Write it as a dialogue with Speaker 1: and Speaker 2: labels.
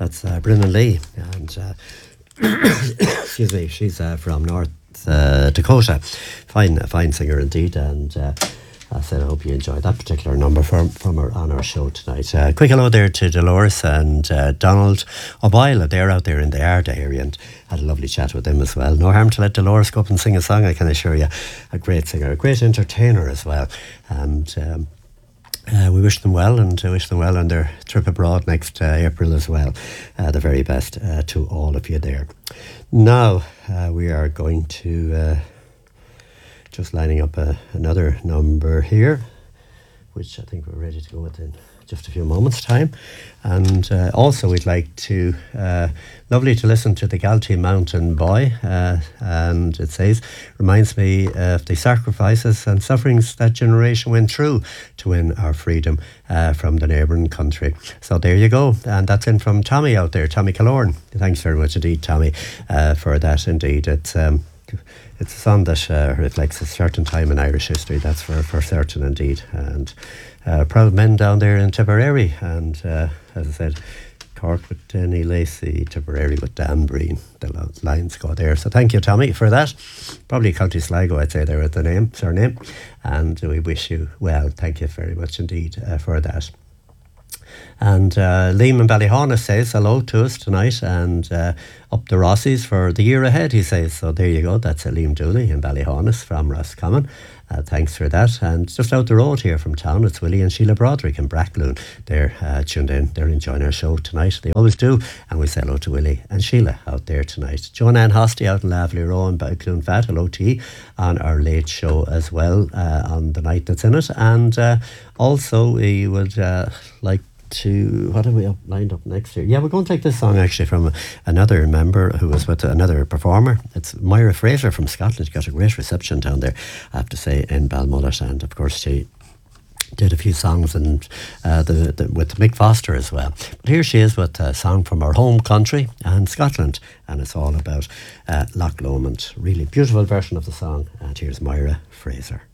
Speaker 1: That's Brennan Lee, and excuse me, she's from North Dakota. Fine singer indeed, and I said I hope you enjoyed that particular number from her on our show tonight. Quick hello there to Dolores and Donald O'Boyle. They're out there in the Arda area, and had a lovely chat with them as well. No harm to let Dolores go up and sing a song, I can assure you. A great singer, a great entertainer as well, and we wish them well, and wish them well on their trip abroad next April as well. The very best to all of you there. Now we are going to just lining up another number here, which I think we're ready to go with in just a few moments' time. And also we'd like to, lovely to listen to the Galtee Mountain Boy, and it says, reminds me of the sacrifices and sufferings that generation went through to win our freedom from the neighbouring country. So there you go, and that's in from Tommy out there, Tommy Killorn. Thanks very much indeed, Tommy, for that indeed. It's a song that reflects a certain time in Irish history, that's for certain indeed. And proud men down there in Tipperary, and as I said, Cork with Denny Lacey, Tipperary with Dan Breen. The lines go there. So thank you, Tommy, for that. Probably County Sligo, I'd say, there at the surname. And we wish you well. Thank you very much indeed for that. And Liam in Ballyhonus says hello to us tonight, and up the Rossies for the year ahead, he says. So there you go, that's Liam Dooley in Ballyhonus from Roscommon. Thanks for that. And just out the road here from town, it's Willie and Sheila Broderick in Brackloon. They're tuned in, they're enjoying our show tonight. They always do. And we say hello to Willie and Sheila out there tonight. Joan Ann Hosty out in Lavely Row in Ballycloon Fat, hello to you on our late show as well on the night that's in it. And also we would like to, what have we lined up next here? Yeah, we're going to take this song actually from another member who was with another performer. It's Myra Fraser from Scotland. She got a great reception down there, I have to say, in Balmullet, and of course she did a few songs and with Mick Foster as well. But here she is with a song from her home country and Scotland, and it's all about Loch Lomond. Really beautiful version of the song, and here's Myra Fraser.